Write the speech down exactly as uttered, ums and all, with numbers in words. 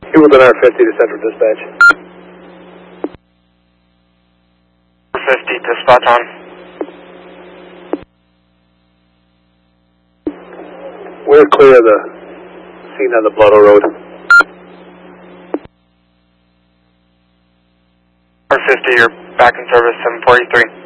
You with an R fifty to Central Dispatch. R fifty to spot on. We're clear of the scene on the Blotto Road. R fifty, you're back in service, seven forty-three.